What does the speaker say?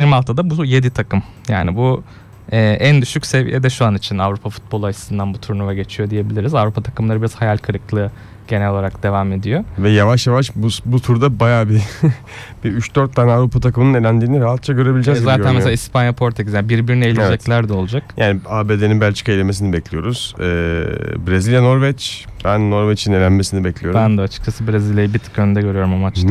2026'da bu 7 takım. Yani bu en düşük seviyede şu an için Avrupa futbolu açısından bu turnuva geçiyor diyebiliriz. Avrupa takımları biraz hayal kırıklığı genel olarak devam ediyor. Ve yavaş yavaş bu turda bayağı bir 3-4 tane Avrupa takımının elendiğini rahatça görebileceğiz gibi Zaten görünüyor. mesela İspanya, Portekiz yani birbirine eleyecekler de olacak. Yani ABD'nin Belçika elemesini bekliyoruz. Brezilya, Norveç. Ben Norveç'in elenmesini bekliyorum. Ben de açıkçası Brezilya'yı bir tık önde görüyorum o maçta.